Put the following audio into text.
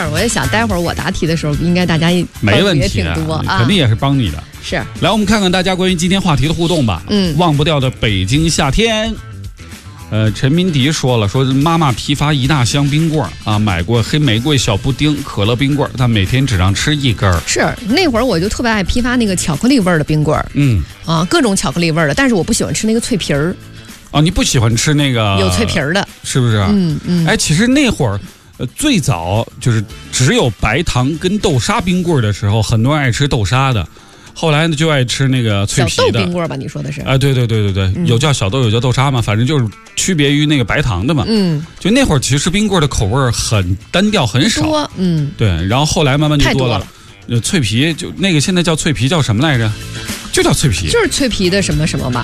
儿，我也想待会儿我答题的时候，应该大家没问题也挺多啊， 肯定也是帮你的。 是， 来，我们看看大家关于今天话题的互动吧。忘不掉的北京夏天。陈明迪说了，说妈妈批发一大箱冰棍啊，买过黑玫瑰、小布丁、可乐冰棍，但每天只让吃一根。 是那会儿我就特别爱批发那个巧克力味儿的冰棍，各种巧克力味儿的，但是我不喜欢吃那个脆皮儿。 哦，你不喜欢吃那个有脆皮儿的， 是不是？哎，其实那会儿，最早就是只有白糖跟豆沙冰棍的时候，很多人爱吃豆沙的。后来呢，就爱吃那个脆皮的小豆冰棍吧？你说的是？ 对，有叫小豆，有叫豆沙嘛，反正就是区别于那个白糖的嘛。就那会儿其实冰棍的口味很单调，很少。 多， 对，然后后来慢慢就多了。脆皮就那个现在叫脆皮叫什么来着？就叫脆皮， 就是脆皮的什么什么吧。